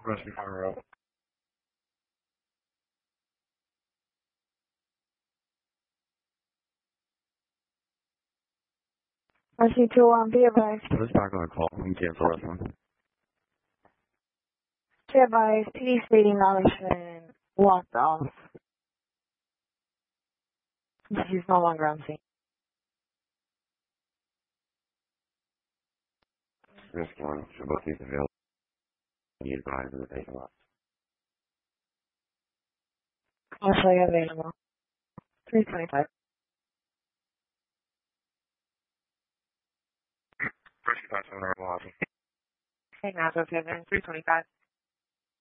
Rescue Fire Road. Rescue 2-1, be advised. Put us back on the call. We can cancel this one. Be advised, PD speeding violation walked off. He's no longer on scene. Rescue 1, should both these available. Need advised in the patient lot. Also available. 325. Rescue 5 7 Lodging. Hey, Master 7, 325.